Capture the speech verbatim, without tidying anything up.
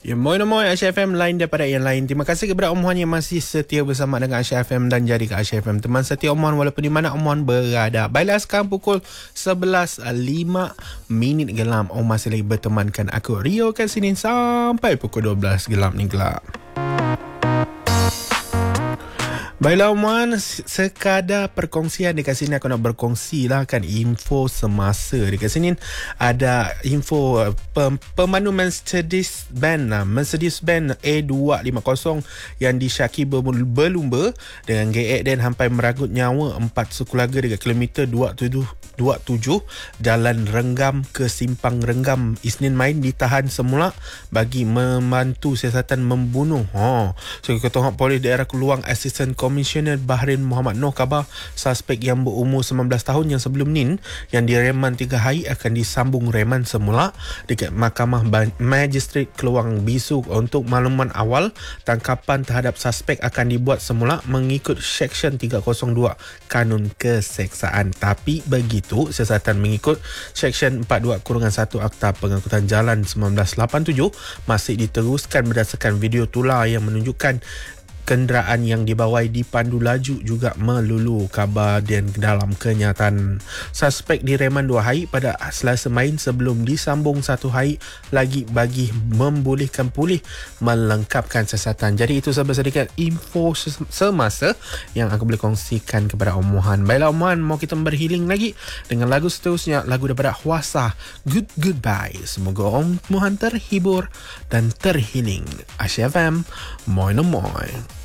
Ya, moin moin Aisyah F M lain daripada yang lain. Terima kasih kepada Om Wan yang masih setia bersama dengan Aisyah F M dan jadi ke Aisyah F M. Teman setia Om Wan walaupun di mana Om Wan berada. Baiklah, sekarang pukul sebelas lima minit gelap. Om masih lagi bertemankan aku Rio kat sini sampai pukul dua belas gelap ni gelap. Baiklah Om Wan, sekadar perkongsian dekat sini aku nak berkongsi lah kan info semasa. Dekat sini ada info uh, pem, pemandu Mercedes-Benz uh, Mercedes-Benz A dua lima kosong yang disyaki berlumba dengan G X dan sampai meragut nyawa empat sekeluarga dekat kilometer dua puluh tujuh Jalan Renggam ke Simpang Renggam Isnin main ditahan semula bagi membantu siasatan membunuh. Ha. So Ketua Polis Daerah Keluang Assistant Komisioner Bahrain Muhammad Noh khabar suspek yang berumur sembilan belas tahun yang sebelum ni yang direman tiga hari akan disambung reman semula dekat Mahkamah Magistrate Keluang Bisu. Untuk makluman awal, tangkapan terhadap suspek akan dibuat semula mengikut Seksyen tiga kosong dua Kanun Keseksaan. Tapi begitu, siasatan mengikut Seksyen empat puluh dua satu Akta Pengangkutan Jalan seribu sembilan ratus lapan puluh tujuh masih diteruskan berdasarkan video tular yang menunjukkan kenderaan yang dibawai dipandu laju juga melulu. Khabar dan dalam kenyataan, suspek direman dua hari pada Selasa main sebelum disambung satu hari lagi bagi membolehkan pulih melengkapkan siasatan. Jadi itu sahabat sedikit info semasa yang aku boleh kongsikan kepada Om Mohan. Baiklah Om Mohan, mau kita berhealing lagi dengan lagu seterusnya, lagu daripada Hwasa, Good Goodbye. Semoga Om Mohan terhibur dan terhealing. Aisyah F M, moin moin.